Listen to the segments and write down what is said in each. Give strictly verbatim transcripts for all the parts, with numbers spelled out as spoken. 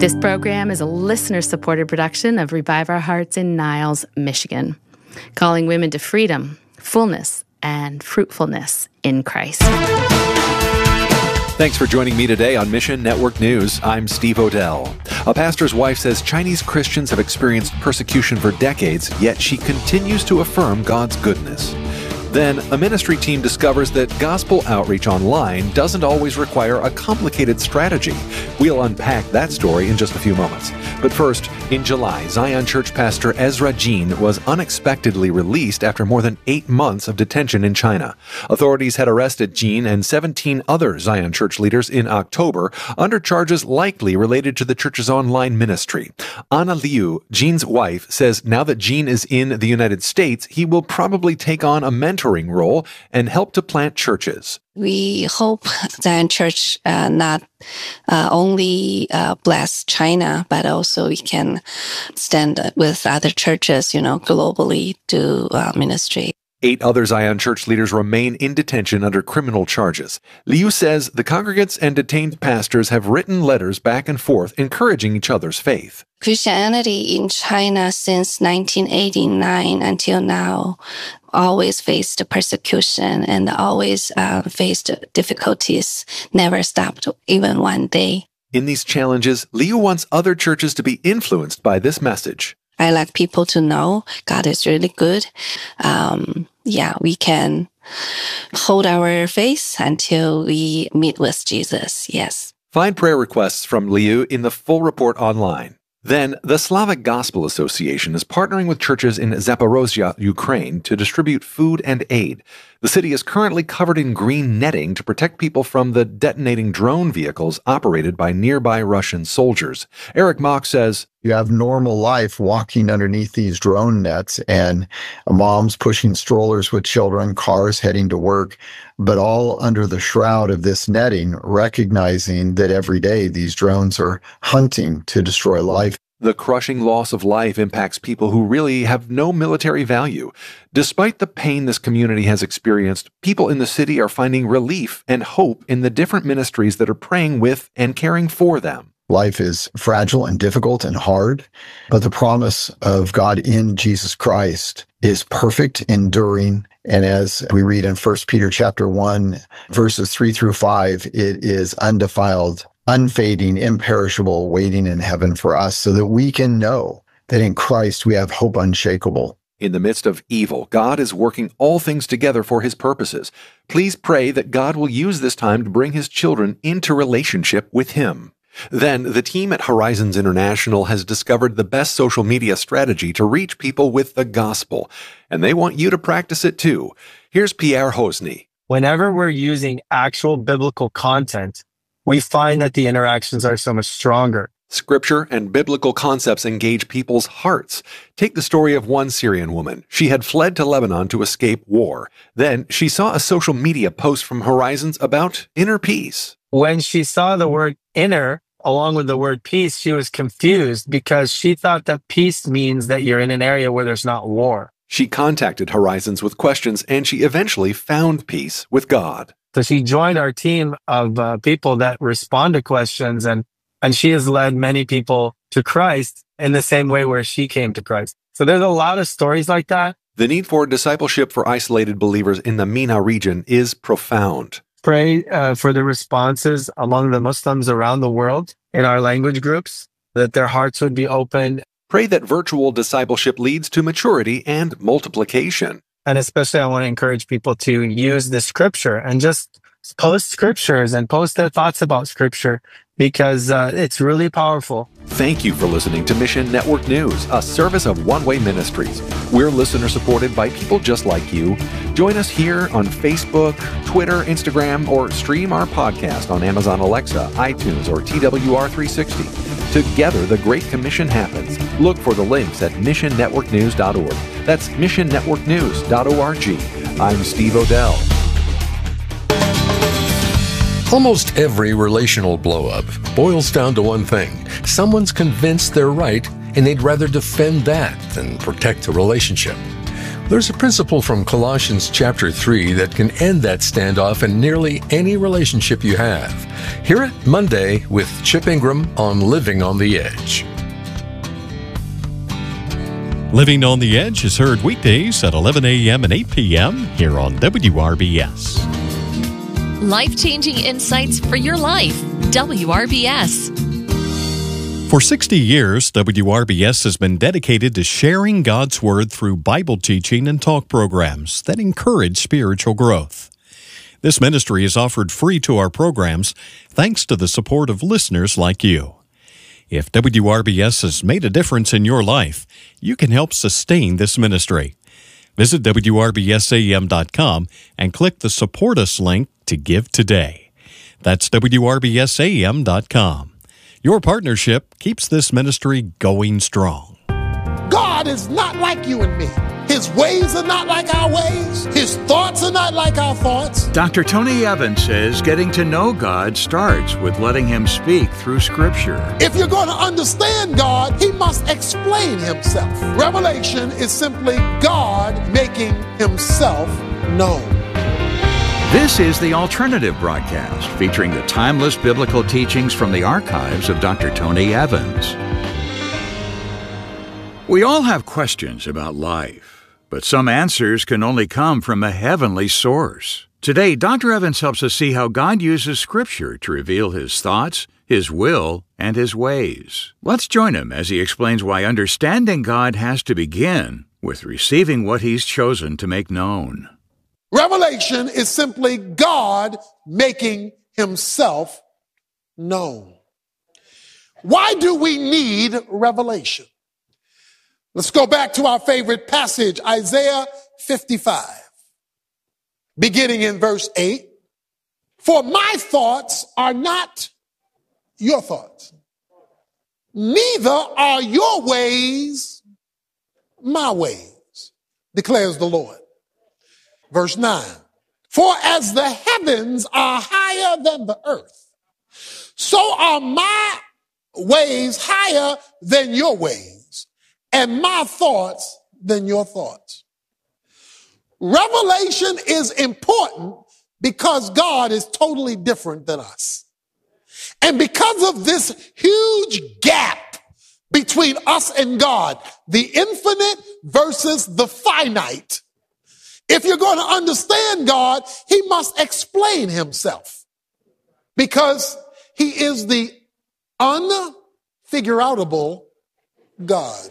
This program is a listener-supported production of Revive Our Hearts in Niles, Michigan, calling women to freedom, fullness, and fruitfulness in Christ. Thanks for joining me today on Mission Network News. I'm Steve Odell. A pastor's wife says Chinese Christians have experienced persecution for decades, yet she continues to affirm God's goodness. Then, a ministry team discovers that gospel outreach online doesn't always require a complicated strategy. We'll unpack that story in just a few moments. But first, in July, Zion Church pastor Ezra Jean was unexpectedly released after more than eight months of detention in China. Authorities had arrested Jean and seventeen other Zion Church leaders in October under charges likely related to the church's online ministry. Anna Liu, Jean's wife, says now that Jean is in the United States, he will probably take on a mentoring role and help to plant churches. We hope Zion Church uh, not uh, only uh, bless China, but also we can stand with other churches, you know, globally to uh, ministry. Eight other Zion Church leaders remain in detention under criminal charges. Liu says the congregants and detained pastors have written letters back and forth encouraging each other's faith. Christianity in China since nineteen eighty-nine until now always faced persecution and always uh, faced difficulties, never stopped even one day. In these challenges, Liu wants other churches to be influenced by this message. I like people to know God is really good. Um, yeah, we can hold our faith until we meet with Jesus. Yes. Find prayer requests from Liu in the full report online. Then, the Slavic Gospel Association is partnering with churches in Zaporozhye, Ukraine, to distribute food and aid. The city is currently covered in green netting to protect people from the detonating drone vehicles operated by nearby Russian soldiers. Eric Mock says, you have normal life walking underneath these drone nets and moms pushing strollers with children, cars heading to work, but all under the shroud of this netting, recognizing that every day these drones are hunting to destroy life. The crushing loss of life impacts people who really have no military value. Despite the pain this community has experienced, people in the city are finding relief and hope in the different ministries that are praying with and caring for them. Life is fragile and difficult and hard, but the promise of God in Jesus Christ is perfect, enduring, and as we read in First Peter chapter one, verses three through five, it is undefiled, unfading, imperishable, waiting in heaven for us so that we can know that in Christ we have hope unshakable. In the midst of evil, God is working all things together for his purposes. Please pray that God will use this time to bring his children into relationship with him. Then, the team at Horizons International has discovered the best social media strategy to reach people with the gospel, and they want you to practice it too. Here's Pierre Hosny. Whenever we're using actual biblical content, we find that the interactions are so much stronger. Scripture and biblical concepts engage people's hearts. Take the story of one Syrian woman. She had fled to Lebanon to escape war. Then she saw a social media post from Horizons about inner peace. When she saw the word inner along with the word peace, she was confused because she thought that peace means that you're in an area where there's not war. She contacted Horizons with questions, and she eventually found peace with God. So she joined our team of uh, people that respond to questions, and, and she has led many people to Christ in the same way where she came to Christ. So there's a lot of stories like that. The need for discipleship for isolated believers in the MENA region is profound. Pray uh, for the responses among the Muslims around the world in our language groups, that their hearts would be open. Pray that virtual discipleship leads to maturity and multiplication. And especially I want to encourage people to use the scripture and just post scriptures and post their thoughts about scripture because uh, it's really powerful. Thank you for listening to Mission Network News, a service of One Way Ministries. We're listener supported by people just like you. Join us here on Facebook, Twitter, Instagram, or stream our podcast on Amazon Alexa, iTunes, or T W R three sixty. Together, the Great Commission happens. Look for the links at mission network news dot org. That's mission network news dot org. I'm Steve Odell. Almost every relational blow-up boils down to one thing. Someone's convinced they're right, and they'd rather defend that than protect the relationship. There's a principle from Colossians chapter three that can end that standoff in nearly any relationship you have. Hear it Monday with Chip Ingram on Living on the Edge. Living on the Edge is heard weekdays at eleven a.m. and eight p.m. here on W R B S. Life-changing insights for your life. W R B S. For sixty years, W R B S has been dedicated to sharing God's Word through Bible teaching and talk programs that encourage spiritual growth. This ministry is offered free to our programs thanks to the support of listeners like you. If W R B S has made a difference in your life, you can help sustain this ministry. Visit W R B S A M dot com and click the Support Us link to give today. That's W R B S A M dot com. Your partnership keeps this ministry going strong. God is not like you and me. His ways are not like our ways. His thoughts are not like our thoughts. Doctor Tony Evans says getting to know God starts with letting Him speak through Scripture. If you're going to understand God, He must explain Himself. Revelation is simply God making Himself known. This is the Alternative Broadcast, featuring the timeless biblical teachings from the archives of Doctor Tony Evans. We all have questions about life, but some answers can only come from a heavenly source. Today, Doctor Evans helps us see how God uses Scripture to reveal His thoughts, His will, and His ways. Let's join him as he explains why understanding God has to begin with receiving what He's chosen to make known. Revelation is simply God making Himself known. Why do we need revelation? Let's go back to our favorite passage, Isaiah fifty-five, beginning in verse eight. For my thoughts are not your thoughts, neither are your ways my ways, declares the Lord. Verse nine, for as the heavens are higher than the earth, so are my ways higher than your ways, and my thoughts than your thoughts. Revelation is important because God is totally different than us. And because of this huge gap between us and God, the infinite versus the finite, if you're going to understand God, He must explain Himself, because He is the unfigure-outable God.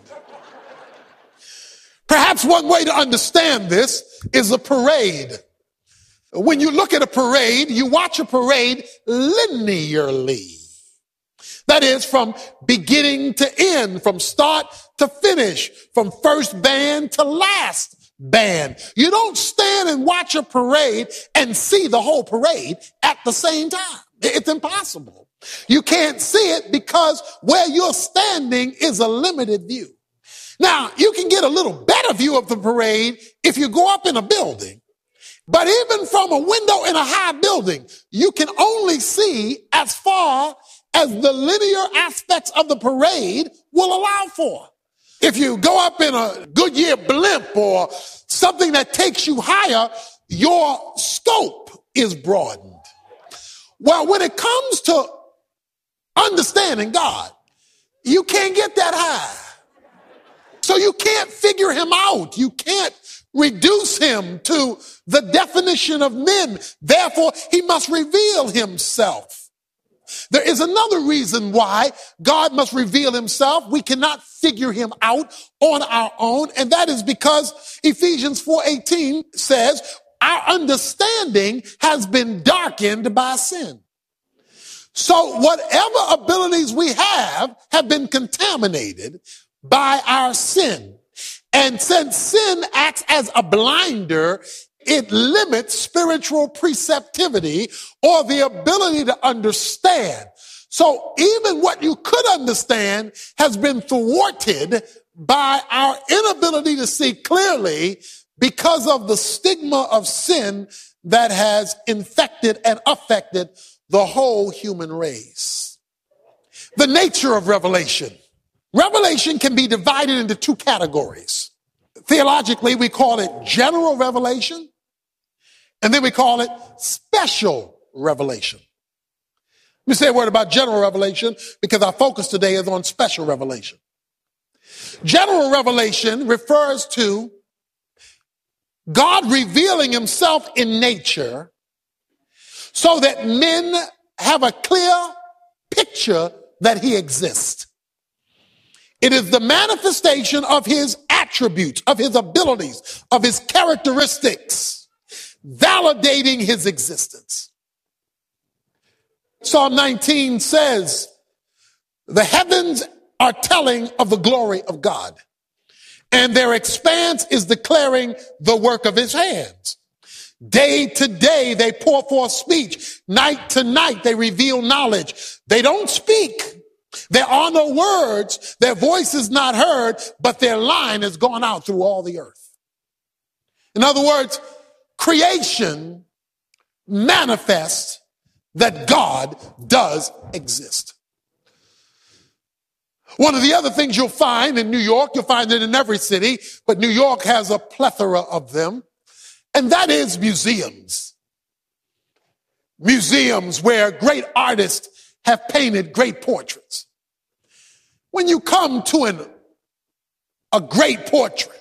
Perhaps one way to understand this is a parade. When you look at a parade, you watch a parade linearly. That is, from beginning to end, from start to finish, from first band to last band. You don't stand and watch a parade and see the whole parade at the same time. It's impossible. You can't see it because where you're standing is a limited view. Now, you can get a little better view of the parade if you go up in a building. But even from a window in a high building, you can only see as far as the linear aspects of the parade will allow for. If you go up in a Goodyear blimp or something that takes you higher, your scope is broadened. Well, when it comes to understanding God, you can't get that high. So you can't figure Him out. You can't reduce Him to the definition of men. Therefore, He must reveal Himself. There is another reason why God must reveal Himself. We cannot figure Him out on our own, and that is because Ephesians four eighteen says, our understanding has been darkened by sin. So whatever abilities we have have been contaminated by our sin. And since sin acts as a blinder, it limits spiritual perceptivity or the ability to understand. So even what you could understand has been thwarted by our inability to see clearly because of the stigma of sin that has infected and affected the whole human race. The nature of revelation. Revelation can be divided into two categories. Theologically, we call it general revelation, and then we call it special revelation. Let me say a word about general revelation because our focus today is on special revelation. General revelation refers to God revealing himself in nature so that men have a clear picture that he exists. It is the manifestation of his attributes, of his abilities, of his characteristics, validating his existence. Psalm nineteen says, the heavens are telling of the glory of God, and their expanse is declaring the work of his hands. Day to day they pour forth speech. Night to night they reveal knowledge. They don't speak. There are no words. Their voice is not heard, but their line has gone out through all the earth. In other words, creation manifests that God does exist. One of the other things you'll find in New York, you'll find it in every city, but New York has a plethora of them, and that is museums. Museums where great artists have painted great portraits. When you come to an, a great portrait,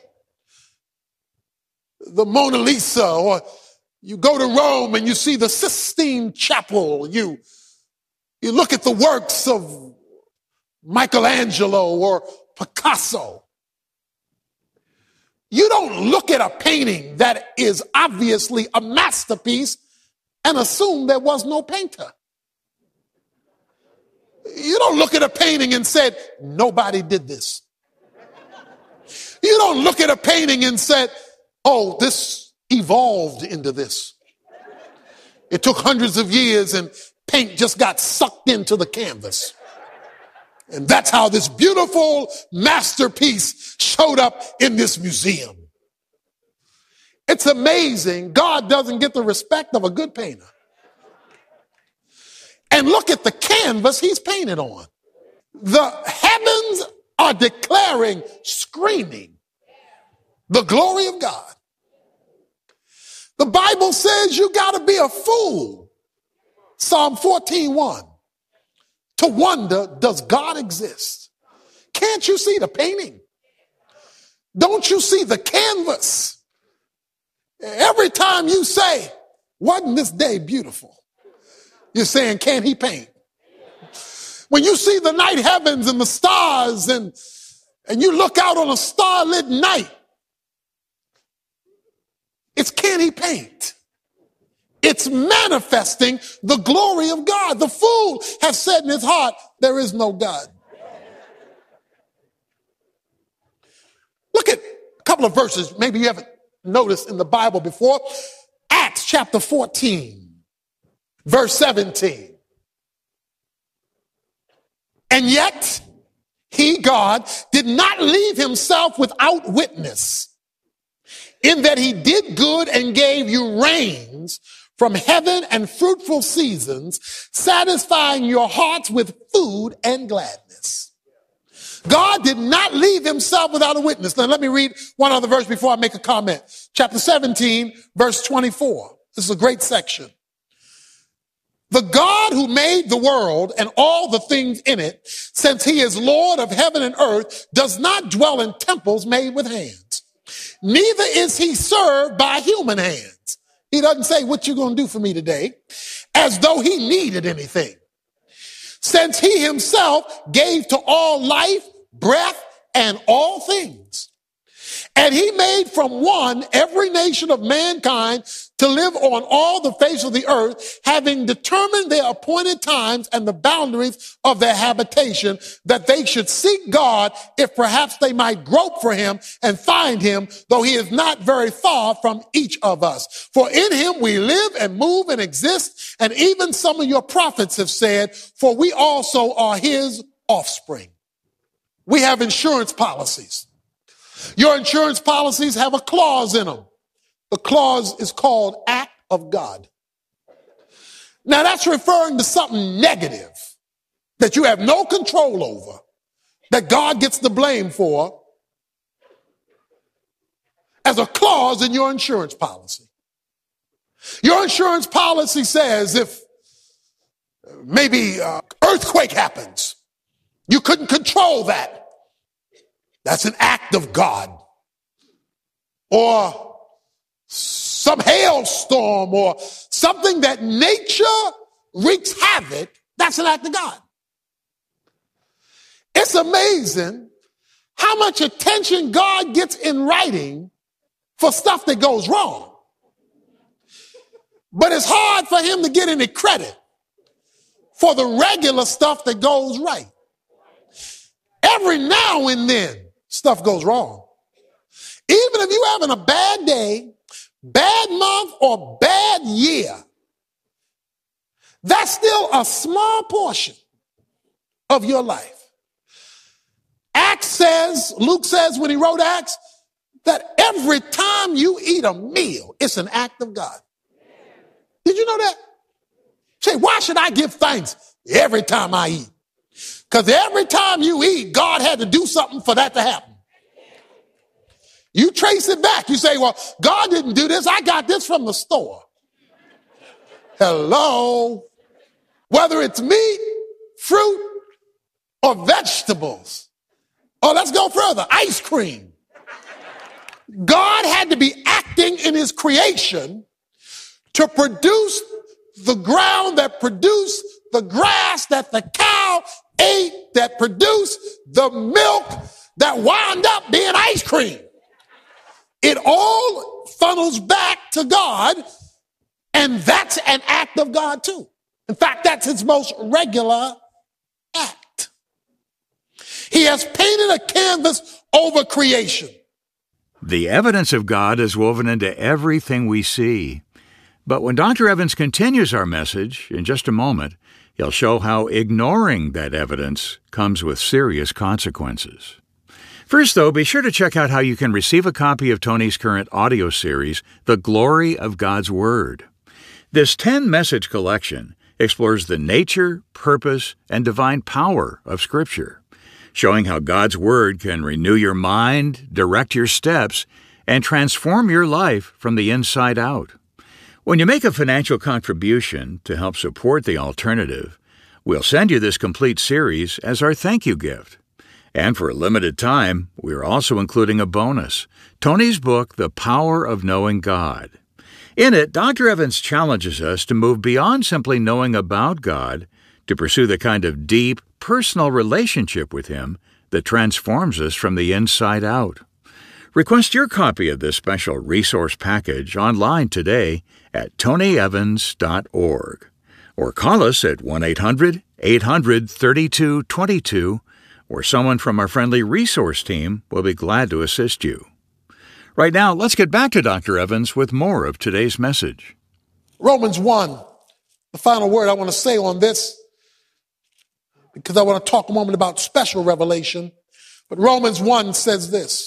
the Mona Lisa, or you go to Rome and you see the Sistine Chapel, you, you look at the works of Michelangelo or Picasso. You don't look at a painting that is obviously a masterpiece and assume there was no painter. You don't look at a painting and said, nobody did this. You don't look at a painting and said, oh, this evolved into this. It took hundreds of years and paint just got sucked into the canvas. And that's how this beautiful masterpiece showed up in this museum. It's amazing. God doesn't get the respect of a good painter. And look at the canvas he's painted on. The heavens are declaring, screaming, the glory of God. The Bible says you got to be a fool, Psalm fourteen one, to wonder, does God exist? Can't you see the painting? Don't you see the canvas? Every time you say, wasn't this day beautiful? You're saying, can he paint? When you see the night heavens and the stars and, and you look out on a starlit night, it's can he paint? It's manifesting the glory of God. The fool has said in his heart, there is no God. Look at a couple of verses maybe you haven't noticed in the Bible before. Acts chapter fourteen, verse seventeen. And yet he, God, did not leave himself without witness, in that he did good and gave you rains from heaven and fruitful seasons, satisfying your hearts with food and gladness. God did not leave himself without a witness. Now let me read one other verse before I make a comment. Chapter seventeen, verse twenty-four. This is a great section. The God who made the world and all the things in it, since he is Lord of heaven and earth, does not dwell in temples made with hands. Neither is he served by human hands. He doesn't say, what you going to do for me today? As though he needed anything. Since he himself gave to all life, breath, and all things. And he made from one every nation of mankind to live on all the face of the earth, having determined their appointed times and the boundaries of their habitation, that they should seek God, if perhaps they might grope for him and find him, though he is not very far from each of us. For in him we live and move and exist, and even some of your prophets have said, for we also are his offspring. We have insurance policies. Your insurance policies have a clause in them. The clause is called act of God. Now that's referring to something negative that you have no control over, that God gets the blame for. as a clause in your insurance policy. Your insurance policy says if maybe an earthquake happens, you couldn't control that. That's an act of God. Or some hailstorm or something that nature wreaks havoc, that's an act of God. It's amazing how much attention God gets in writing for stuff that goes wrong. But it's hard for him to get any credit for the regular stuff that goes right. Every now and then, stuff goes wrong. Even if you're having a bad day, bad month, or bad year, that's still a small portion of your life. Acts says, Luke says when he wrote Acts, that every time you eat a meal, it's an act of God. Did you know that? Say, why should I give thanks every time I eat? Because every time you eat, God had to do something for that to happen. You trace it back. You say, well, God didn't do this. I got this from the store. Hello. Whether it's meat, fruit, or vegetables. Oh, let's go further. Ice cream. God had to be acting in his creation to produce the ground that produced the grass that the cow ate, that produced the milk that wound up being ice cream. It all funnels back to God, and that's an act of God too. In fact, that's his most regular act. He has painted a canvas over creation. The evidence of God is woven into everything we see. But when Doctor Evans continues our message in just a moment, he'll show how ignoring that evidence comes with serious consequences. First, though, be sure to check out how you can receive a copy of Tony's current audio series, The Glory of God's Word. This ten-message collection explores the nature, purpose, and divine power of Scripture, showing how God's Word can renew your mind, direct your steps, and transform your life from the inside out. When you make a financial contribution to help support the alternative, we'll send you this complete series as our thank you gift. And for a limited time, we're also including a bonus, Tony's book, The Power of Knowing God. In it, Doctor Evans challenges us to move beyond simply knowing about God to pursue the kind of deep, personal relationship with Him that transforms us from the inside out. Request your copy of this special resource package online today at tony evans dot org or call us at one eight hundred eight hundred thirty-two twenty-two, where someone from our friendly resource team will be glad to assist you. Right now, let's get back to Doctor Evans with more of today's message. Romans one, the final word I want to say on this, because I want to talk a moment about special revelation. But Romans one says this: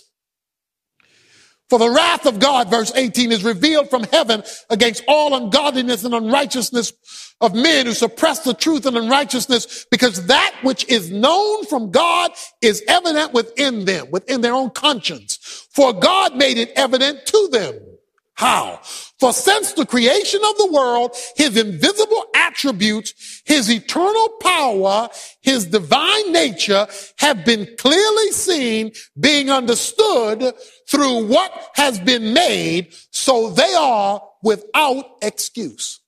for the wrath of God, verse eighteen, is revealed from heaven against all ungodliness and unrighteousness of men who suppress the truth and unrighteousness, because that which is known from God is evident within them, within their own conscience. For God made it evident to them. How? For since the creation of the world, his invisible attributes, his eternal power, his divine nature have been clearly seen, being understood through what has been made, so they are without excuse.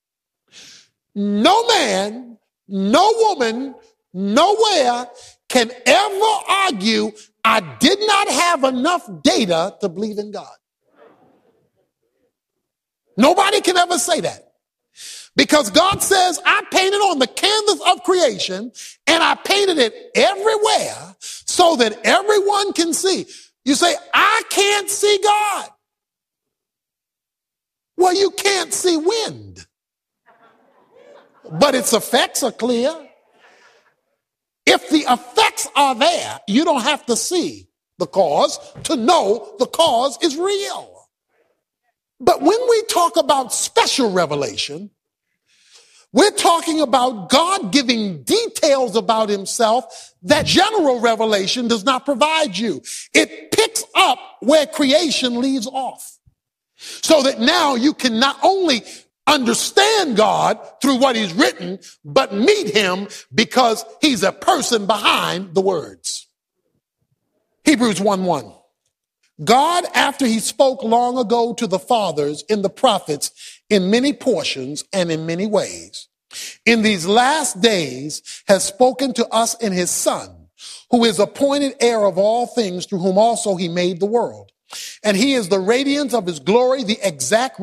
No man, no woman, nowhere can ever argue, I did not have enough data to believe in God. Nobody can ever say that. Because God says, I painted on the canvas of creation, and I painted it everywhere so that everyone can see. You say, I can't see God. Well, you can't see wind, but its effects are clear. If the effects are there, you don't have to see the cause to know the cause is real. But when we talk about special revelation, We're talking about God giving details about himself that general revelation does not provide you. It picks up where creation leaves off, so that now you can not only understand God through what he's written, but meet him because he's a person behind the words. Hebrews one one. God, after he spoke long ago to the fathers in the prophets in many portions and in many ways, in these last days has spoken to us in his Son, who is appointed heir of all things, through whom also he made the world. And he is the radiance of his glory, the exact